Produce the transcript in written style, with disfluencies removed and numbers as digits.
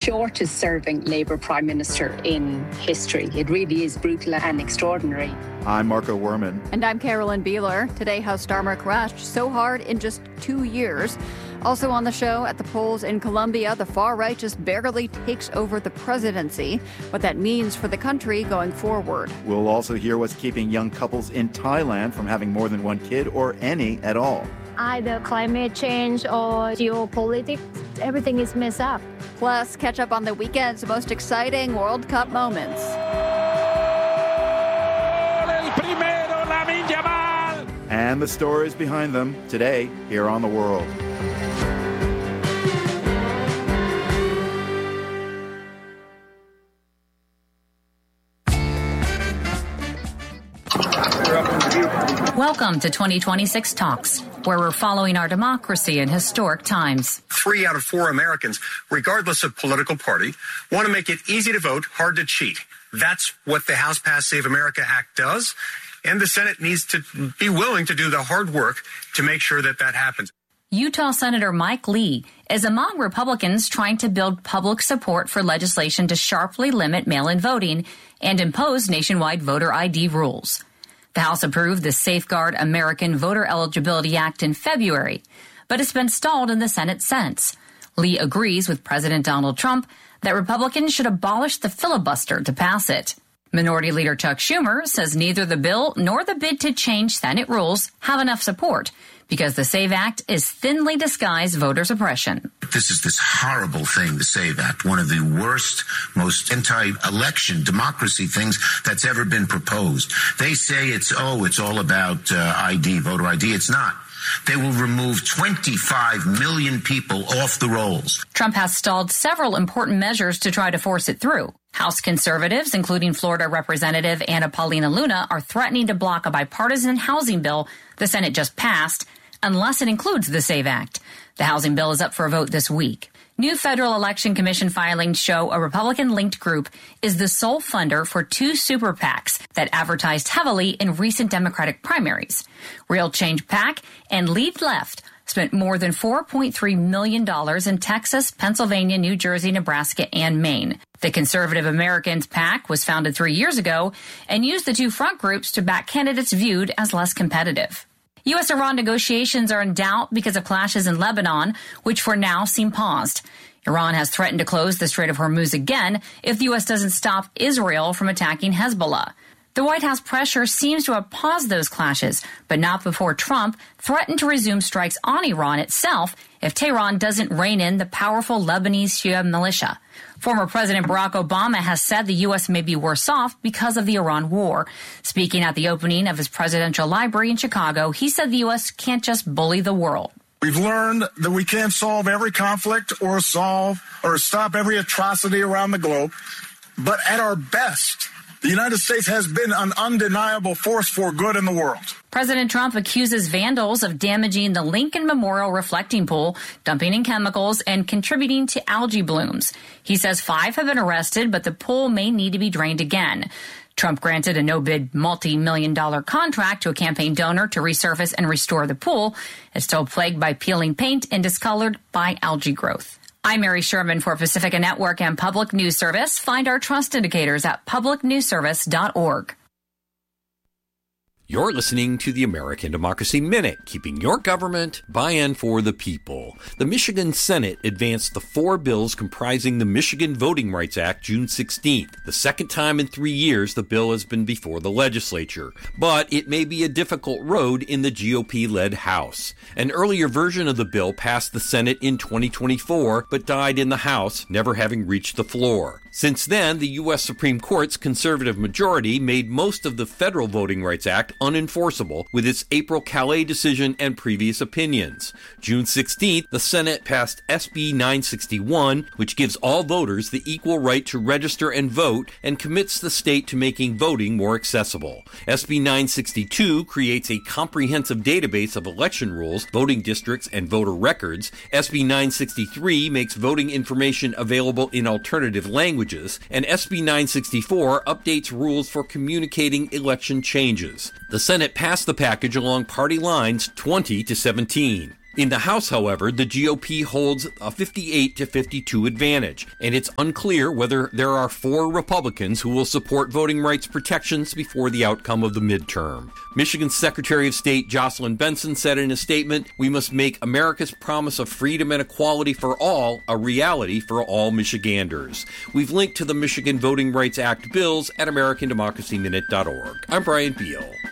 shortest serving Labour Prime Minister in history. It really is brutal and extraordinary. I'm Marco Werman. And I'm Carolyn Beeler. Today, House Starmer crashed so hard in just 2 years. Also on the show, at the polls in Colombia, the far right just barely takes over the presidency. What that means for the country going forward. We'll also hear what's keeping young couples in Thailand from having more than one kid or any at all. Either climate change or geopolitics, everything is messed up. Plus, catch up on the weekend's most exciting World Cup moments. And the stories behind them today here on The World. Welcome to 2026 Talks, where we're following our democracy in historic times. 3 out of 4 Americans, regardless of political party, want to make it easy to vote, hard to cheat. That's what the House Passed Save America Act does, and the Senate needs to be willing to do the hard work to make sure that that happens. Utah Senator Mike Lee is among Republicans trying to build public support for legislation to sharply limit mail-in voting and impose nationwide voter ID rules. The House approved the Safeguard American Voter Eligibility Act in February, but it's been stalled in the Senate since. Lee agrees with President Donald Trump that Republicans should abolish the filibuster to pass it. Minority Leader Chuck Schumer says neither the bill nor the bid to change Senate rules have enough support because the SAVE Act is thinly disguised voter suppression. This is this horrible thing, the SAVE Act, one of the worst, most anti-election democracy things that's ever been proposed. They say it's all about ID, voter ID. It's not. They will remove 25 million people off the rolls. Trump has stalled several important measures to try to force it through. House conservatives, including Florida Representative Anna Paulina Luna, are threatening to block a bipartisan housing bill the Senate just passed, unless it includes the SAVE Act. The housing bill is up for a vote this week. New Federal Election Commission filings show a Republican-linked group is the sole funder for 2 super PACs that advertised heavily in recent Democratic primaries. Real Change PAC and Lead Left spent more than $4.3 million in Texas, Pennsylvania, New Jersey, Nebraska, and Maine. The Conservative Americans PAC was founded 3 years ago and used the 2 front groups to back candidates viewed as less competitive. U.S.-Iran negotiations are in doubt because of clashes in Lebanon, which for now seem paused. Iran has threatened to close the Strait of Hormuz again if the U.S. doesn't stop Israel from attacking Hezbollah. The White House pressure seems to have paused those clashes, but not before Trump threatened to resume strikes on Iran itself if Tehran doesn't rein in the powerful Lebanese Shia militia. Former President Barack Obama has said the U.S. may be worse off because of the Iran war. Speaking at the opening of his presidential library in Chicago, he said the U.S. can't just bully the world. We've learned that we can't solve every conflict or stop every atrocity around the globe, but at our best, the United States has been an undeniable force for good in the world. President Trump accuses vandals of damaging the Lincoln Memorial reflecting pool, dumping in chemicals, and contributing to algae blooms. He says 5 have been arrested, but the pool may need to be drained again. Trump granted a no-bid multi-million-dollar contract to a campaign donor to resurface and restore the pool. It's still plagued by peeling paint and discolored by algae growth. I'm Mary Sherman for Pacifica Network and Public News Service. Find our trust indicators at publicnewsservice.org. You're listening to the American Democracy Minute, keeping your government by and for the people. The Michigan Senate advanced the 4 bills comprising the Michigan Voting Rights Act June 16th. The second time in 3 years the bill has been before the legislature. But it may be a difficult road in the GOP-led House. An earlier version of the bill passed the Senate in 2024, but died in the House, never having reached the floor. Since then, the U.S. Supreme Court's conservative majority made most of the Federal Voting Rights Act unenforceable with its April Calais decision and previous opinions. June 16th, the Senate passed SB 961, which gives all voters the equal right to register and vote and commits the state to making voting more accessible. SB 962 creates a comprehensive database of election rules, voting districts, and voter records. SB 963 makes voting information available in alternative languages, and SB 964 updates rules for communicating election changes. The Senate passed the package along party lines 20-17. In the House, however, the GOP holds a 58-52 advantage, and it's unclear whether there are 4 Republicans who will support voting rights protections before the outcome of the midterm. Michigan's Secretary of State Jocelyn Benson said in a statement, "We must make America's promise of freedom and equality for all a reality for all Michiganders." We've linked to the Michigan Voting Rights Act bills at AmericanDemocracyMinute.org. I'm Brian Beal.